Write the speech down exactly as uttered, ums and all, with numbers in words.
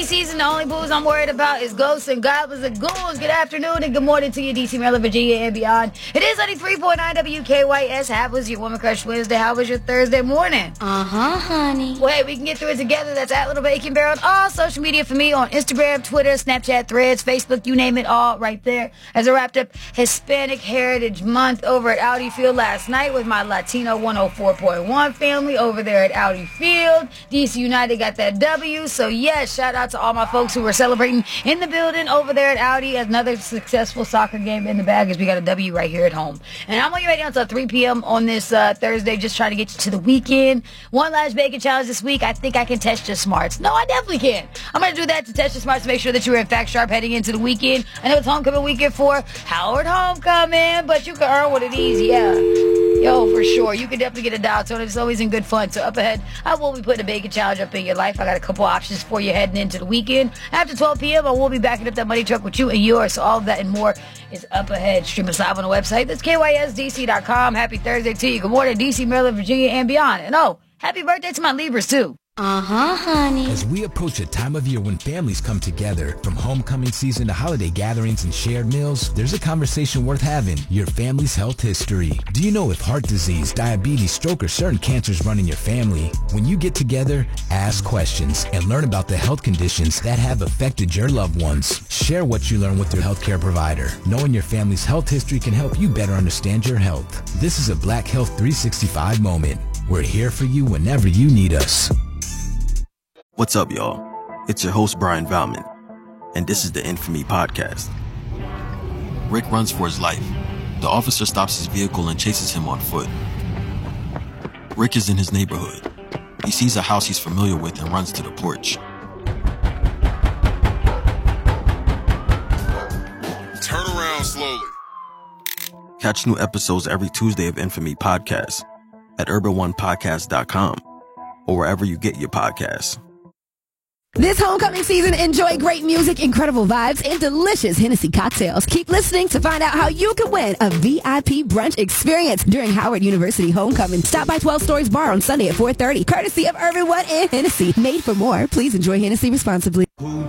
homecoming season, the only booze I'm worried about is ghosts and goblins and ghouls. Good afternoon and good morning to you, D C, Maryland, Virginia, and beyond. It is ninety-three point nine W K Y S. How was your Woman Crush Wednesday? How was your Thursday morning? Uh-huh, honey. Well, hey, we can get through it together. That's at Little Bacon Barrel on all social media for me on Instagram, Twitter, Snapchat, Threads, Facebook, you name it, all right there. As I wrapped up Hispanic Heritage Month over at Audi Field last night with my Latino one oh four point one family over there at Audi Field. D C United got that W. So, yes, shout out to all my folks who were celebrating in the building over there at Audi. Another successful soccer game in the bag as we got a W right here at home. And I'm on your radio until three p.m. on this uh, Thursday, just trying to get you to the weekend. One last bacon challenge this week. I think I can test your smarts. No, I definitely can. I'm going to do that to test your smarts to make sure that you are in fact sharp heading into the weekend. I know it's homecoming weekend for Howard Homecoming, but you can earn one of these, yeah. Yo, for sure. You can definitely get a dial tone. It's always in good fun. So up ahead, I will be putting a bacon challenge up in your life. I got a couple options for you heading into the weekend. After twelve p.m., I will be backing up that money truck with you and yours. So all of that and more is up ahead. Stream us live on the website. That's K Y S D C dot com. Happy Thursday to you. Good morning, D C, Maryland, Virginia, and beyond. And oh, happy birthday to my Libras, too. Uh-huh, honey. As we approach a time of year when families come together, from homecoming season to holiday gatherings and shared meals, there's a conversation worth having: your family's health history. Do you know if heart disease, diabetes, stroke, or certain cancers run in your family? When you get together, ask questions and learn about the health conditions that have affected your loved ones. Share what you learn with your healthcare provider. Knowing your family's health history can help you better understand your health. This is a Black Health three sixty-five moment. We're here for you whenever you need us. What's up, y'all? It's your host, Brian Valman, and this is the Infamy Podcast. Rick runs for his life. The officer stops his vehicle and chases him on foot. Rick is in his neighborhood. He sees a house he's familiar with and runs to the porch. Turn around slowly. Catch new episodes every Tuesday of Infamy Podcast at urban one podcast dot com or wherever you get your podcasts. This homecoming season, enjoy great music, incredible vibes, and delicious Hennessy cocktails. Keep listening to find out how you can win a V I P brunch experience during Howard University Homecoming. Stop by twelve Stories Bar on Sunday at four thirty, courtesy of Urban One and Hennessy. Made for more. Please enjoy Hennessy responsibly. Who